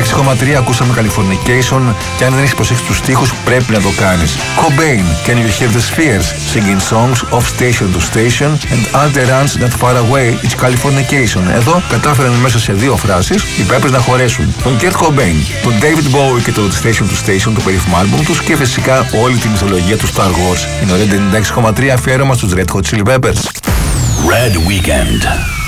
96,3 ακούσαμε Californication και αν δεν έχεις προσέξει τους στίχους πρέπει να το κάνεις. Cobain, Can You Hear the Spheres, Singing Songs Off Station to Station and All the Runs Not Far Away, It's Californication. Εδώ κατάφεραν μέσα σε δύο φράσεις οι Peppers να χωρέσουν τον Kurt Cobain, τον David Bowie και το Station to Station, το περίφημο άλμπουμ τους, και φυσικά όλη τη μυθολογία του Star Wars. Είναι ο Red 96,3 αφιέρωμα στους Red Hot Chili Peppers. Red Weekend.